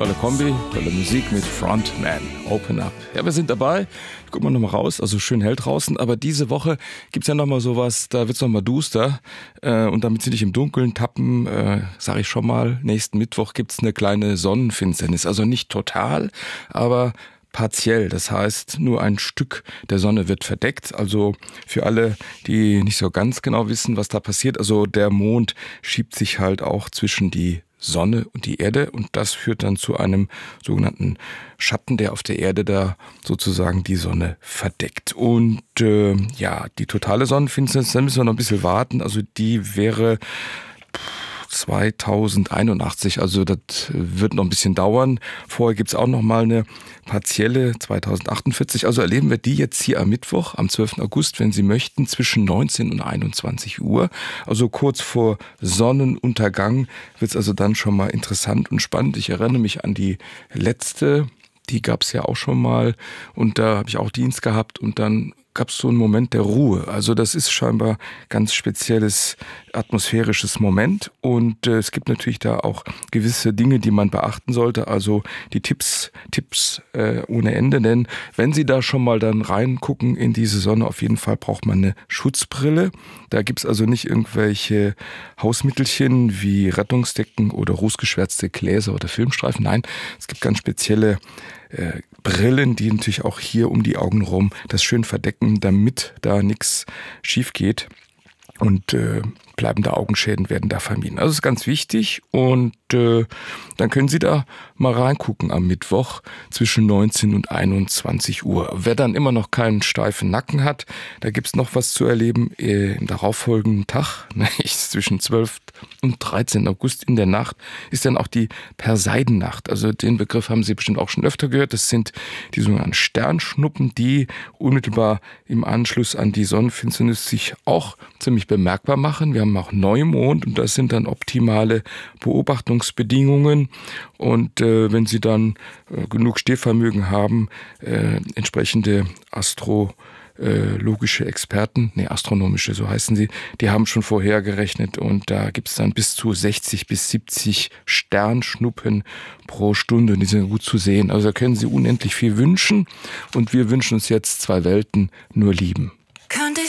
Tolle Kombi, tolle Musik mit Frontman, Open Up. Ja, wir sind dabei. Gucken wir nochmal raus, also schön hell draußen. Aber diese Woche gibt's ja nochmal sowas, da wird's nochmal duster. Und damit Sie nicht im Dunkeln tappen, sage ich schon mal, nächsten Mittwoch gibt's eine kleine Sonnenfinsternis. Also nicht total, aber partiell. Das heißt, nur ein Stück der Sonne wird verdeckt. Also für alle, die nicht so ganz genau wissen, was da passiert. Also der Mond schiebt sich halt auch zwischen die Sonne und die Erde und das führt dann zu einem sogenannten Schatten, der auf der Erde da sozusagen die Sonne verdeckt. Und die totale Sonnenfinsternis, da müssen wir noch ein bisschen warten. Also die wäre 2081, also das wird noch ein bisschen dauern. Vorher gibt's auch noch mal eine partielle 2048. Also erleben wir die jetzt hier am Mittwoch, am 12. August, wenn Sie möchten, zwischen 19 und 21 Uhr. Also kurz vor Sonnenuntergang wird's also dann schon mal interessant und spannend. Ich erinnere mich an die letzte, die gab's ja auch schon mal und da habe ich auch Dienst gehabt und dann gab es so einen Moment der Ruhe. Also das ist scheinbar ganz spezielles atmosphärisches Moment und es gibt natürlich da auch gewisse Dinge, die man beachten sollte. Also die Tipps ohne Ende, denn wenn Sie da schon mal dann reingucken in diese Sonne, auf jeden Fall braucht man eine Schutzbrille. Da gibt's also nicht irgendwelche Hausmittelchen wie Rettungsdecken oder rußgeschwärzte Gläser oder Filmstreifen. Nein, es gibt ganz spezielle Brillen, die natürlich auch hier um die Augen rum das schön verdecken, damit da nichts schief geht und bleibende Augenschäden werden da vermieden. Also das ist ganz wichtig und dann können Sie da mal reingucken am Mittwoch zwischen 19 und 21 Uhr. Wer dann immer noch keinen steifen Nacken hat, da gibt's noch was zu erleben im darauffolgenden Tag, zwischen 12 und 13. August in der Nacht ist dann auch die Perseidennacht. Also den Begriff haben Sie bestimmt auch schon öfter gehört. Das sind die sogenannten Sternschnuppen, die unmittelbar im Anschluss an die Sonnenfinsternis sich auch ziemlich bemerkbar machen. Wir haben auch Neumond und das sind dann optimale Beobachtungsbedingungen und wenn Sie dann genug Stehvermögen haben, entsprechende astronomische Experten, so heißen sie, die haben schon vorher gerechnet und da gibt's dann bis zu 60 bis 70 Sternschnuppen pro Stunde und die sind gut zu sehen. Also da können Sie unendlich viel wünschen und wir wünschen uns jetzt zwei Welten, nur lieben. Könnte